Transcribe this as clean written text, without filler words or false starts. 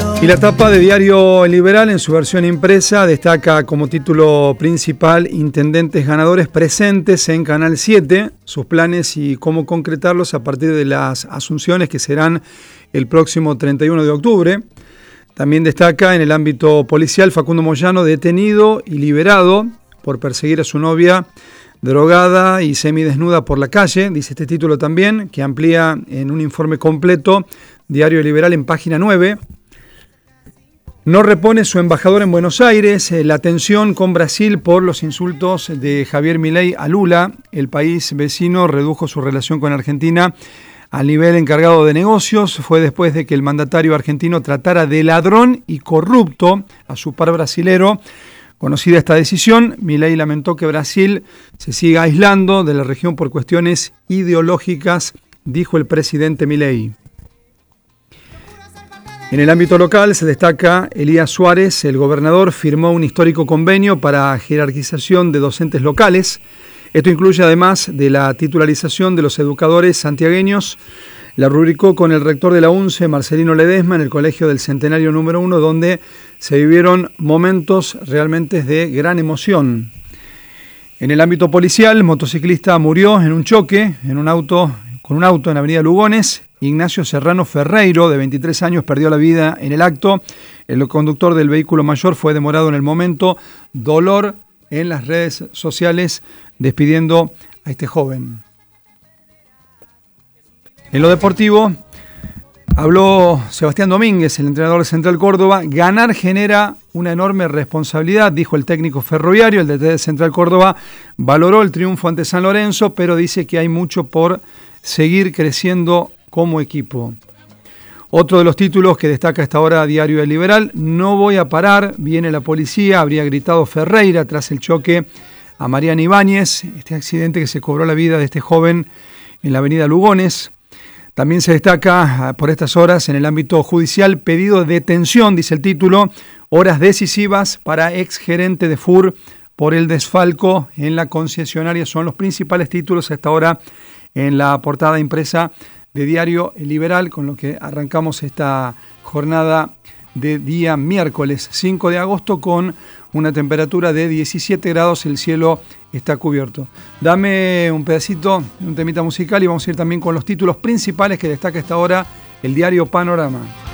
Y la tapa de Diario El Liberal en su versión impresa destaca como título principal: Intendentes ganadores presentes en Canal 7, sus planes y cómo concretarlos a partir de las asunciones que serán el próximo 31 de octubre. También destaca en el ámbito policial Facundo Moyano, detenido y liberado por perseguir a su novia drogada y semidesnuda por la calle, dice este título también, que amplía en un informe completo Diario El Liberal en página 9. No repone su embajador en Buenos Aires, la tensión con Brasil por los insultos de Javier Milei a Lula. El país vecino redujo su relación con Argentina al nivel encargado de negocios. Fue después de que el mandatario argentino tratara de ladrón y corrupto a su par brasilero. Conocida esta decisión, Milei lamentó que Brasil se siga aislando de la región por cuestiones ideológicas, dijo el presidente Milei. En el ámbito local se destaca Elías Suárez, el gobernador, firmó un histórico convenio para jerarquización de docentes locales. Esto incluye, además de la titularización de los educadores santiagueños, la rubricó con el rector de la UNCE, Marcelino Ledesma, en el Colegio del Centenario número 1, donde se vivieron momentos realmente de gran emoción. En el ámbito policial, el motociclista murió en un choque con un auto en Avenida Lugones. Ignacio Serrano Ferreiro, de 23 años, perdió la vida en el acto. El conductor del vehículo mayor fue demorado en el momento. Dolor en las redes sociales despidiendo a este joven. En lo deportivo, habló Sebastián Domínguez, el entrenador de Central Córdoba. Ganar genera una enorme responsabilidad, dijo el técnico ferroviario. El DT de Central Córdoba valoró el triunfo ante San Lorenzo, pero dice que hay mucho por seguir creciendo como equipo. Otro de los títulos que destaca hasta ahora Diario El Liberal: no voy a parar, viene la policía, habría gritado Ferreira tras el choque a Mariana Ibáñez, este accidente que se cobró la vida de este joven en la avenida Lugones. También se destaca por estas horas en el ámbito judicial: pedido de detención, dice el título, horas decisivas para exgerente de FUR por el desfalco en la concesionaria. Son los principales títulos hasta ahora en la portada impresa de Diario El Liberal, con lo que arrancamos esta jornada de día miércoles 5 de agosto con una temperatura de 17 grados, el cielo está cubierto. Dame un pedacito, un temita musical y vamos a ir también con los títulos principales que destaca hasta ahora el diario Panorama.